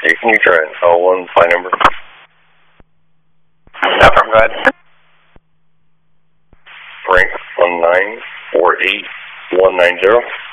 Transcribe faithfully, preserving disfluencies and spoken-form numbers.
Okay, can you try and L one flight number? Affirm, go ahead. Frank one nine four eight one nine zero.